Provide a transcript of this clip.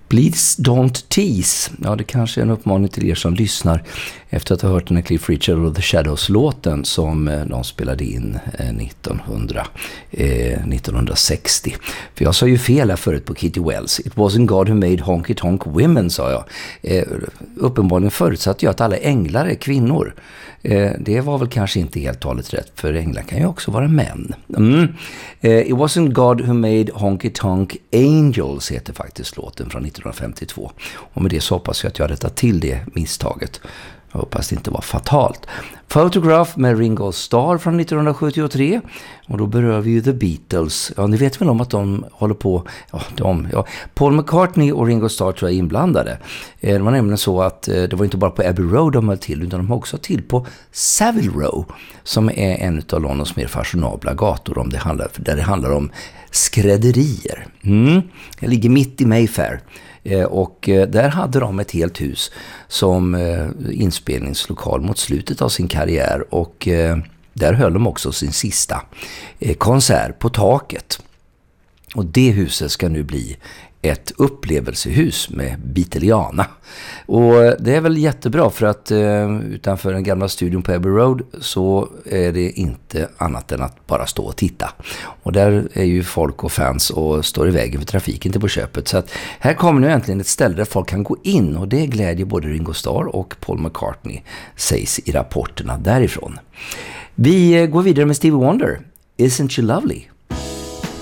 Please don't tease. Ja, det kanske är en uppmaning till er som lyssnar efter att ha hört den här Cliff Richard och The Shadows-låten som de spelade in 1960. För jag sa ju fel här förut på Kitty Wells. It wasn't God who made honky tonk women, sa jag. Uppenbarligen förutsatte jag att alla änglar är kvinnor. Det var väl kanske inte helt talet rätt, för änglar kan ju också vara män. It wasn't God who made honky tonk angels heter faktiskt låten från 1952. Och med det så hoppas jag att jag rättat till det misstaget. Jag hoppas det inte var fatalt. Photograph med Ringo Starr från 1973. Och då berör vi ju The Beatles. Ja, ni vet väl om att de håller på... Paul McCartney och Ringo Starr tror jag är inblandade. Det var nämligen så att det var inte bara på Abbey Road de höll till, utan de har också till på Savile Row, som är en av Londons mer fashionabla gator där det handlar om skrädderier. Det ligger mitt i Mayfair. Och där hade de ett helt hus som inspelningslokal mot slutet av sin karriär, och där höll de också sin sista konsert på taket. Och det huset ska nu bli ett upplevelsehus med Beatliana. Och det är väl jättebra, för att utanför den gamla studion på Abbey Road så är det inte annat än att bara stå och titta. Och där är ju folk och fans och står i vägen för trafiken till på köpet. Så att här kommer nu äntligen ett ställe där folk kan gå in, och det glädjer både Ringo Starr och Paul McCartney, sägs i rapporterna därifrån. Vi går vidare med Stevie Wonder. Isn't she lovely?